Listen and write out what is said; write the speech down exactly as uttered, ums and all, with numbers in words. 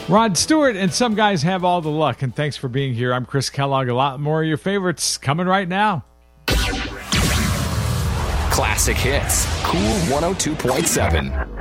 Rod Stewart and Some Guys Have All the Luck, and thanks for being here. I'm Chris Kellogg. A lot more of your favorites coming right now. Classic Hits, Cool one oh two point seven.